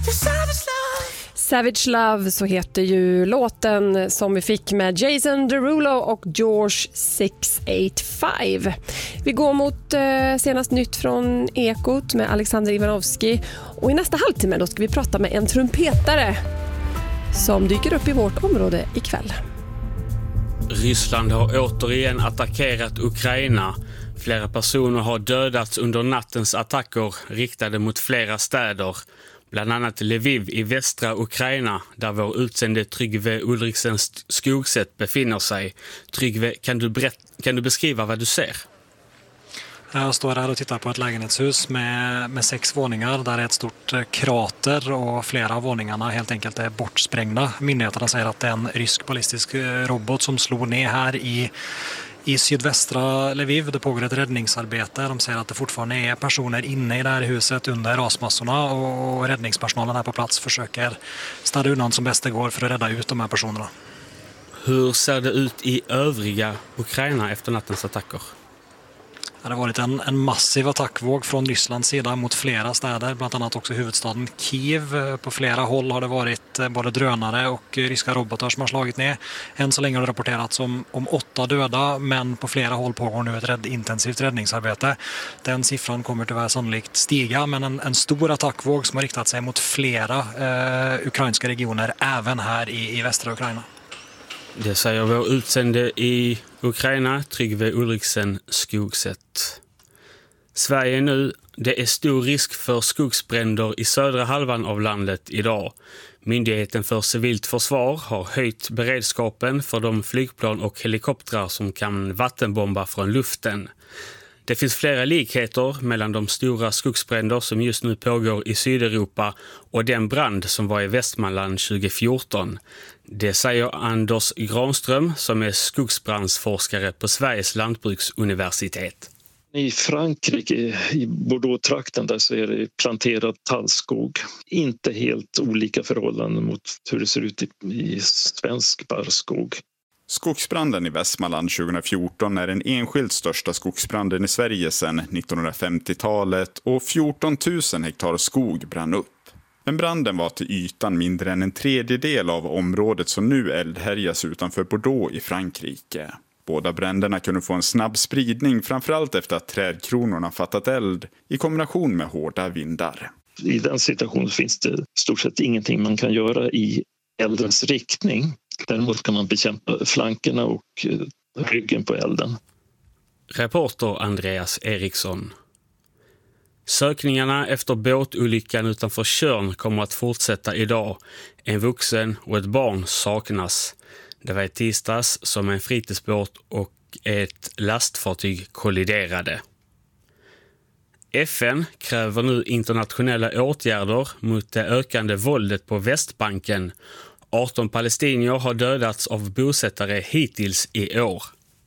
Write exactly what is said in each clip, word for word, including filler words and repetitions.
Savage Love, så heter ju låten som vi fick med Jason Derulo och George sex åtta fem. Vi går mot eh, senast nytt från Ekot med Alexander Ivanovski, och i nästa halvtimme då ska vi prata med en trumpetare som dyker upp i vårt område ikväll. Ryssland har återigen attackerat Ukraina. Flera personer har dödats under nattens attacker riktade mot flera städer. Bland annat Lviv i västra Ukraina, där vår utsände Tryggve Ulriksen Skogset befinner sig. Tryggve, kan du, berätt- kan du beskriva vad du ser? Jag står här och tittar på ett lägenhetshus med, med sex våningar där det är ett stort krater och flera av våningarna helt enkelt är bortsprängda. Myndigheterna säger att det är en rysk ballistisk robot som slår ner här i, i sydvästra Lviv. Det pågår ett räddningsarbete. De säger att det fortfarande är personer inne i det här huset under rasmassorna, och räddningspersonalen här på plats försöker städa undan som bäst det går för att rädda ut de här personerna. Hur ser det ut i övriga Ukraina efter nattens attacker? Det har varit en, en massiv attackvåg från Rysslands sida mot flera städer, bland annat också huvudstaden Kiev. På flera håll har det varit både drönare och ryska robotar som har slagit ner. Än så länge har det rapporterats om, om åtta döda, men på flera håll pågår nu ett rädd, intensivt räddningsarbete. Den siffran kommer tyvärr sannolikt stiga, men en, en stor attackvåg som har riktat sig mot flera eh, ukrainska regioner, även här i, i västra Ukraina. Det säger vår utsände i Ukraina, Tryggve Ulriksen Skogset. Sverige nu, det är stor risk för skogsbränder i södra halvan av landet idag. Myndigheten för civilt försvar har höjt beredskapen för de flygplan och helikoptrar som kan vattenbomba från luften. Det finns flera likheter mellan de stora skogsbränder som just nu pågår i Sydeuropa och den brand som var i Västmanland tjugo fjorton. Det säger Anders Granström som är skogsbrandsforskare på Sveriges lantbruksuniversitet. I Frankrike, i Bordeaux-trakten, där så är det planterad tallskog. Inte helt olika förhållanden mot hur det ser ut i, i svensk barrskog. Skogsbranden i Västmanland tjugo fjorton är den enskilt största skogsbranden i Sverige sedan nittonhundrafemtiotalet, och fjorton tusen hektar skog brann upp. Men branden var till ytan mindre än en tredjedel av området som nu eldhärjas utanför Bordeaux i Frankrike. Båda bränderna kunde få en snabb spridning, framförallt efter att trädkronorna fattat eld i kombination med hårda vindar. I den situationen finns det stort sett ingenting man kan göra i eldens riktning. Däremot kan man bekämpa flankerna och ryggen på elden. Reporter Andreas Eriksson. Sökningarna efter båtolyckan utanför Tjörn kommer att fortsätta idag. En vuxen och ett barn saknas. Det var i tisdags som en fritidsbåt och ett lastfartyg kolliderade. F N kräver nu internationella åtgärder mot det ökande våldet på Västbanken. arton palestinier har dödats av bosättare hittills i år.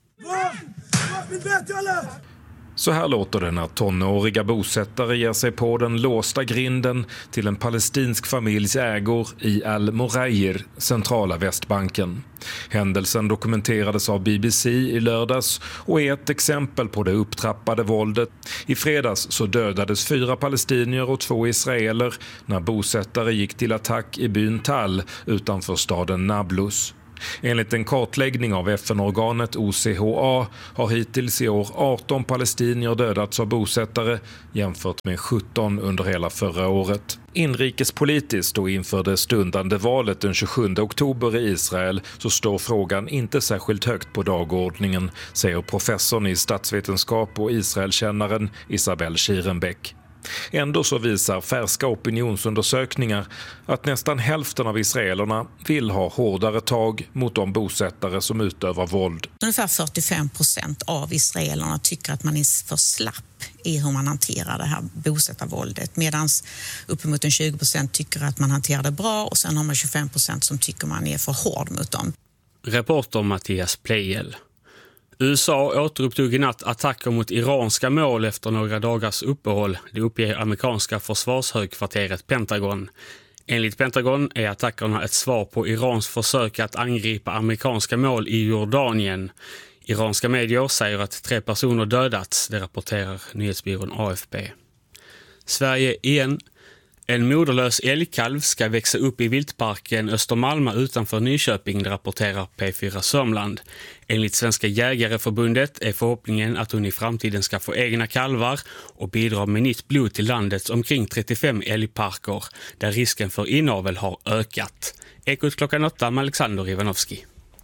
Så här låter det när tonåriga bosättare ger sig på den låsta grinden till en palestinsk familjs ägor i Al-Murair, centrala Västbanken. Händelsen dokumenterades av B B C i lördags och är ett exempel på det upptrappade våldet. I fredags så dödades fyra palestinier och två israeler när bosättare gick till attack i byn Tal utanför staden Nablus. Enligt en kartläggning av F N-organet O C H A har hittills i år arton palestinier dödats av bosättare jämfört med sjutton under hela förra året. Inrikespolitiskt och inför det stundande valet den tjugosjunde oktober i Israel så står frågan inte särskilt högt på dagordningen, säger professorn i statsvetenskap och Israelkännaren Isabel Schierenbeck. Ändå så visar färska opinionsundersökningar att nästan hälften av israelerna vill ha hårdare tag mot de bosättare som utövar våld. Ungefär fyrtiofem procent av israelerna tycker att man är för slapp i hur man hanterar det här bosättarvåldet, medan uppemot en tjugo procent tycker att man hanterar det bra, och sen har man tjugofem procent som tycker man är för hård mot dem. Reporter Mattias Pleijel. U S A återupptog i natt attacker mot iranska mål efter några dagars uppehåll. Det uppger amerikanska försvarshögkvarteret Pentagon. Enligt Pentagon är attackerna ett svar på Irans försök att angripa amerikanska mål i Jordanien. Iranska medier säger att tre personer dödats, det rapporterar nyhetsbyrån A F P. Sverige igen. En moderlös älgkalv ska växa upp i viltparken Östermalma utanför Nyköping, rapporterar P fyra Sörmland. Enligt Svenska jägareförbundet är förhoppningen att hon i framtiden ska få egna kalvar och bidra med nytt blod till landets omkring trettiofem älgparker där risken för inavel har ökat. Ekot klockan åtta med Alexander Ivanovski.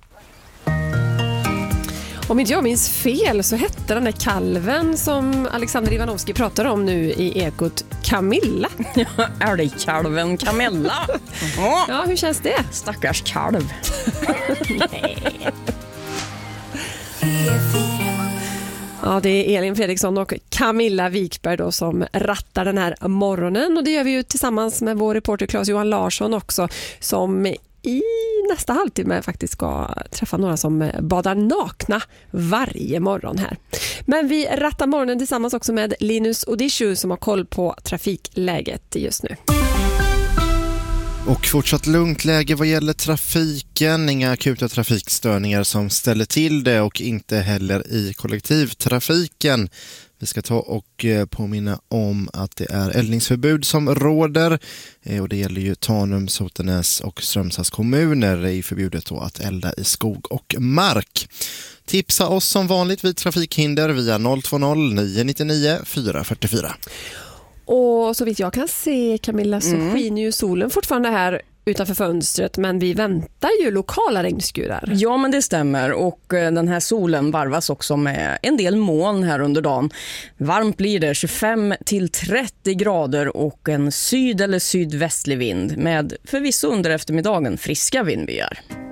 Om inte jag minns fel så hette den där kalven som Alexander Ivanovski pratar om nu i Ekot Camilla. Ja, är det kalven Camilla? Ja, hur känns det? Stackars kalv. Nej. Ja, det är Elin Fredriksson och Camilla Wikberg då som rattar den här morgonen. Och det gör vi ju tillsammans med vår reporter Claes-Johan Larsson också, som i nästa halvtimme faktiskt ska träffa några som badar nakna varje morgon här. Men vi rattar morgonen tillsammans också med Linus Odishu som har koll på trafikläget just nu. Och fortsatt lugnt läge vad gäller trafiken, inga akuta trafikstörningar som ställer till det och inte heller i kollektivtrafiken. Vi ska ta och påminna om att det är eldningsförbud som råder och det gäller ju Tanum, Sotenäs och Strömstads kommuner. Det är förbjudet då att elda i skog och mark. Tipsa oss som vanligt vid trafikhinder via noll två noll nio nio nio fyra fyra fyra. Och så vitt jag kan se, Camilla, så mm. skiner ju solen fortfarande här utanför fönstret, men vi väntar ju lokala regnskurar. Ja, men det stämmer, och den här solen varvas också med en del moln här under dagen. Varmt blir det, tjugofem till trettio grader och en syd- eller sydvästlig vind med förvisso under eftermiddagen friska vindbyar.